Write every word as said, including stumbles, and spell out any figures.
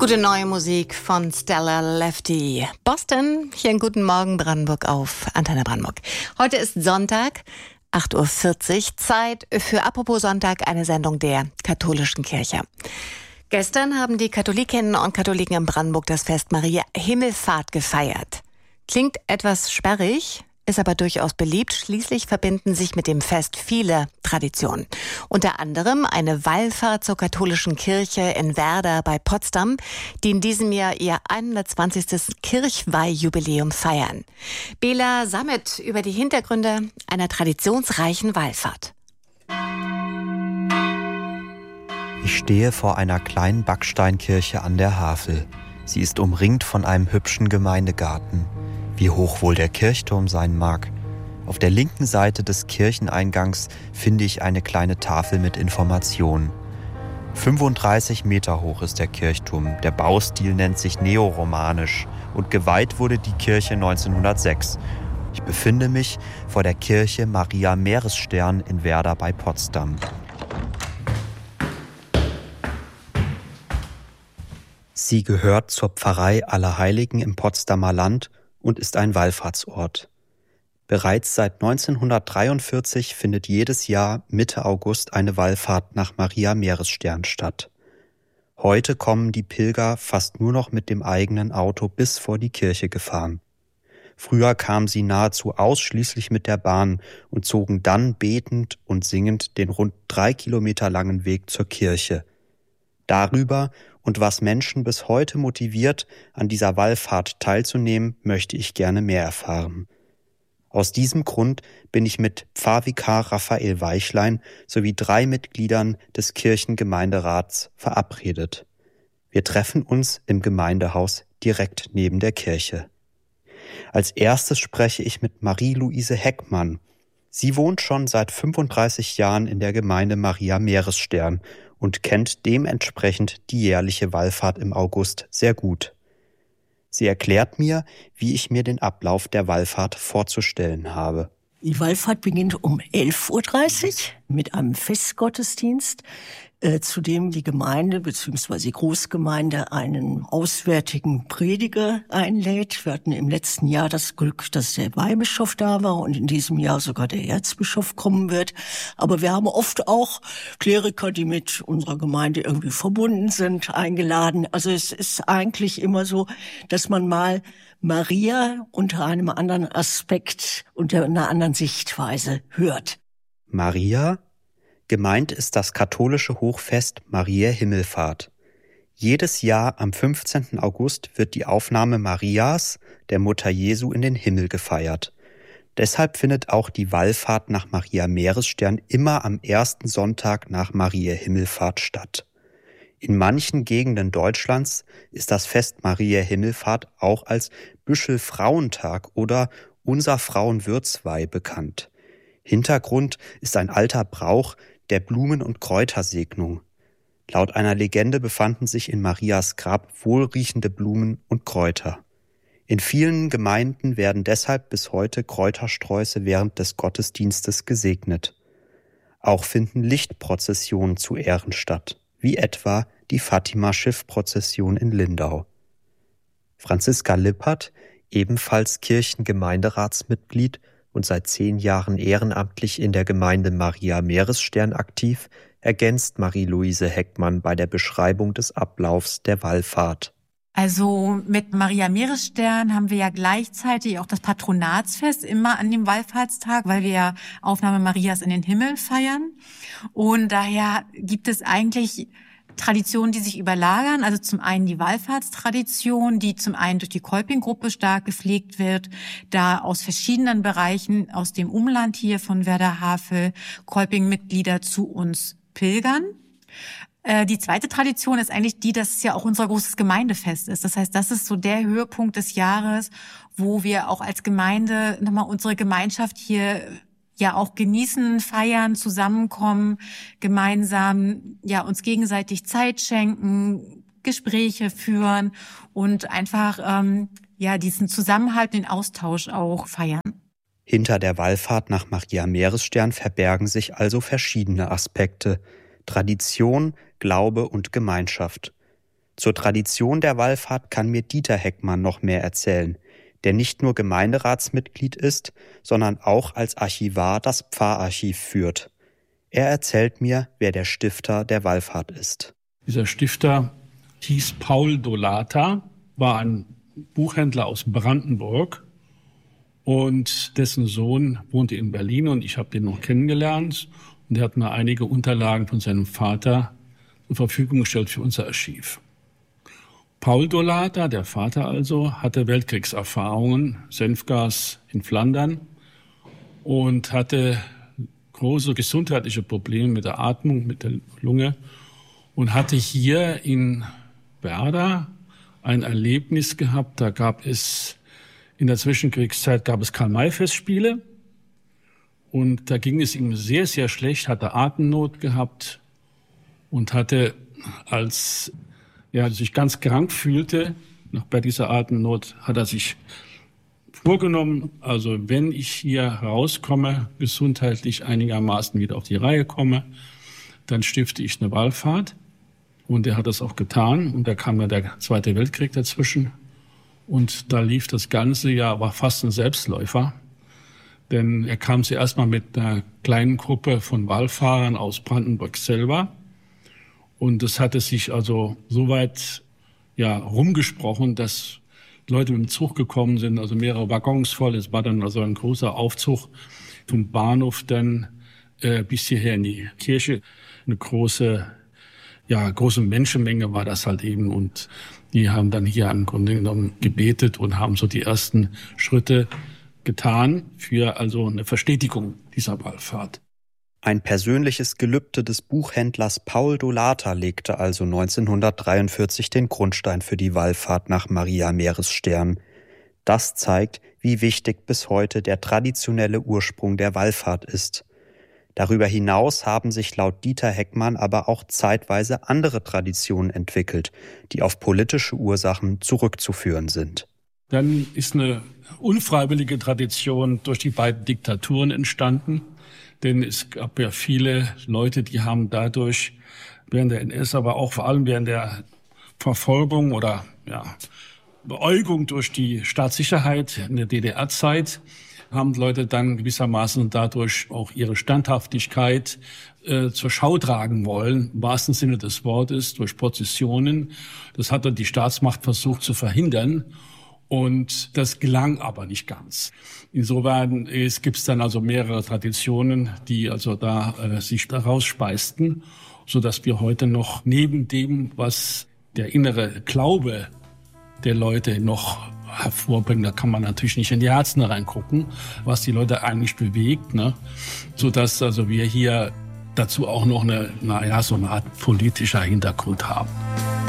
Gute neue Musik von Stella Lefty. Boston, hier in Guten Morgen Brandenburg auf Antenne Brandenburg. Heute ist Sonntag, acht Uhr vierzig, Zeit für Apropos Sonntag, eine Sendung der katholischen Kirche. Gestern haben die Katholikinnen und Katholiken in Brandenburg das Fest Maria Himmelfahrt gefeiert. Klingt etwas sperrig, ist aber durchaus beliebt. Schließlich verbinden sich mit dem Fest viele Traditionen. Unter anderem eine Wallfahrt zur katholischen Kirche in Werder bei Potsdam, die in diesem Jahr ihr hundertzwanzigstes Kirchweihjubiläum feiern. Bela Sammet über die Hintergründe einer traditionsreichen Wallfahrt. Ich stehe vor einer kleinen Backsteinkirche an der Havel. Sie ist umringt von einem hübschen Gemeindegarten. Wie hoch wohl der Kirchturm sein mag. Auf der linken Seite des Kircheneingangs finde ich eine kleine Tafel mit Informationen. fünfunddreißig Meter hoch ist der Kirchturm. Der Baustil nennt sich neoromanisch und geweiht wurde die Kirche neunzehnhundertsechs. Ich befinde mich vor der Kirche Maria Meeresstern in Werder bei Potsdam. Sie gehört zur Pfarrei Allerheiligen im Potsdamer Land und ist ein Wallfahrtsort. Bereits seit neunzehnhundertdreiundvierzig findet jedes Jahr Mitte August eine Wallfahrt nach Maria Meeresstern statt. Heute kommen die Pilger fast nur noch mit dem eigenen Auto bis vor die Kirche gefahren. Früher kamen sie nahezu ausschließlich mit der Bahn und zogen dann betend und singend den rund drei Kilometer langen Weg zur Kirche. Darüber und was Menschen bis heute motiviert, an dieser Wallfahrt teilzunehmen, möchte ich gerne mehr erfahren. Aus diesem Grund bin ich mit Pfarrvikar Raphael Weichlein sowie drei Mitgliedern des Kirchengemeinderats verabredet. Wir treffen uns im Gemeindehaus direkt neben der Kirche. Als erstes spreche ich mit Marie-Luise Heckmann. Sie wohnt schon seit fünfunddreißig Jahren in der Gemeinde Maria Meeresstern und kennt dementsprechend die jährliche Wallfahrt im August sehr gut. Sie erklärt mir, wie ich mir den Ablauf der Wallfahrt vorzustellen habe. Die Wallfahrt beginnt um elf Uhr dreißig mit einem Festgottesdienst, äh, zu dem die Gemeinde bzw. die Großgemeinde einen auswärtigen Prediger einlädt. Wir hatten im letzten Jahr das Glück, dass der Weihbischof da war und in diesem Jahr sogar der Erzbischof kommen wird. Aber wir haben oft auch Kleriker, die mit unserer Gemeinde irgendwie verbunden sind, eingeladen. Also es ist eigentlich immer so, dass man mal Maria unter einem anderen Aspekt, unter einer anderen Sichtweise hört. Maria? Gemeint ist das katholische Hochfest Mariä Himmelfahrt. Jedes Jahr am fünfzehnten August wird die Aufnahme Marias, der Mutter Jesu, in den Himmel gefeiert. Deshalb findet auch die Wallfahrt nach Maria Meeresstern immer am ersten Sonntag nach Mariä Himmelfahrt statt. In manchen Gegenden Deutschlands ist das Fest Mariä Himmelfahrt auch als Büschel-Frauentag oder Unser Frauenwirtsweih bekannt. Hintergrund ist ein alter Brauch der Blumen- und Kräutersegnung. Laut einer Legende befanden sich in Marias Grab wohlriechende Blumen und Kräuter. In vielen Gemeinden werden deshalb bis heute Kräutersträuße während des Gottesdienstes gesegnet. Auch finden Lichtprozessionen zu Ehren statt, wie etwa die Fatima-Schiffprozession in Lindau. Franziska Lippert, ebenfalls Kirchengemeinderatsmitglied und seit zehn Jahren ehrenamtlich in der Gemeinde Maria Meeresstern aktiv, ergänzt Marie-Luise Heckmann bei der Beschreibung des Ablaufs der Wallfahrt. Also mit Maria Meeresstern haben wir ja gleichzeitig auch das Patronatsfest immer an dem Wallfahrtstag, weil wir ja Aufnahme Marias in den Himmel feiern. Und daher gibt es eigentlich Traditionen, die sich überlagern. Also zum einen die Wallfahrtstradition, die zum einen durch die Kolping-Gruppe stark gepflegt wird, da aus verschiedenen Bereichen aus dem Umland hier von Werder-Havel Kolping-Mitglieder zu uns pilgern. Äh, die zweite Tradition ist eigentlich die, dass es ja auch unser großes Gemeindefest ist. Das heißt, das ist so der Höhepunkt des Jahres, wo wir auch als Gemeinde nochmal unsere Gemeinschaft hier ja auch genießen, feiern, zusammenkommen, gemeinsam ja uns gegenseitig Zeit schenken, Gespräche führen und einfach ähm, ja diesen Zusammenhalt, den Austausch auch feiern. Hinter der Wallfahrt nach Maria Meeresstern verbergen sich also verschiedene Aspekte: Tradition, Glaube und Gemeinschaft. Zur Tradition der Wallfahrt kann mir Dieter Heckmann noch mehr erzählen, der nicht nur Gemeinderatsmitglied ist, sondern auch als Archivar das Pfarrarchiv führt. Er erzählt mir, wer der Stifter der Wallfahrt ist. Dieser Stifter hieß Paul Dolata, war ein Buchhändler aus Brandenburg und dessen Sohn wohnte in Berlin und ich habe den noch kennengelernt und er hat mir einige Unterlagen von seinem Vater zur Verfügung gestellt für unser Archiv. Paul Dolata, der Vater also, hatte Weltkriegserfahrungen, Senfgas in Flandern und hatte große gesundheitliche Probleme mit der Atmung, mit der Lunge und hatte hier in Werder ein Erlebnis gehabt. Da gab es in der Zwischenkriegszeit gab es Karl-May-Festspiele und da ging es ihm sehr, sehr schlecht, hatte Atemnot gehabt und hatte, als er sich ganz krank fühlte, noch bei dieser Atemnot, hat er sich vorgenommen, also wenn ich hier rauskomme, gesundheitlich einigermaßen wieder auf die Reihe komme, dann stifte ich eine Wallfahrt. Und er hat das auch getan. Und da kam ja der Zweite Weltkrieg dazwischen. Und da lief das ganze Jahr, war fast ein Selbstläufer. Denn er kam zuerst mal mit einer kleinen Gruppe von Wallfahrern aus Brandenburg selber. Und es hatte sich also so weit ja, rumgesprochen, dass Leute mit dem Zug gekommen sind, also mehrere Waggons voll. Es war dann also ein großer Aufzug vom Bahnhof dann äh, bis hierher in die Kirche. Eine große Ja, große Menschenmenge war das halt eben und die haben dann hier im Grunde genommen gebetet und haben so die ersten Schritte getan für also eine Verstetigung dieser Wallfahrt. Ein persönliches Gelübde des Buchhändlers Paul Dolata legte also neunzehnhundertdreiundvierzig den Grundstein für die Wallfahrt nach Maria Meeresstern. Das zeigt, wie wichtig bis heute der traditionelle Ursprung der Wallfahrt ist. Darüber hinaus haben sich laut Dieter Heckmann aber auch zeitweise andere Traditionen entwickelt, die auf politische Ursachen zurückzuführen sind. Dann ist eine unfreiwillige Tradition durch die beiden Diktaturen entstanden, denn es gab ja viele Leute, die haben dadurch während der N S, aber auch vor allem während der Verfolgung oder ja, Beäugung durch die Staatssicherheit in der D D R-Zeit, haben Leute dann gewissermaßen dadurch auch ihre Standhaftigkeit äh, zur Schau tragen wollen, im wahrsten Sinne des Wortes, durch Prozessionen. Das hat dann die Staatsmacht versucht zu verhindern und das gelang aber nicht ganz. Insofern es gibt es dann also mehrere Traditionen, die also da äh, sich daraus speisten, sodass wir heute noch neben dem, was der innere Glaube der Leute noch hervorbringen. Da kann man natürlich nicht in die Herzen reingucken, was die Leute eigentlich bewegt, ne? Sodass also wir hier dazu auch noch eine, naja, so eine Art politischer Hintergrund haben.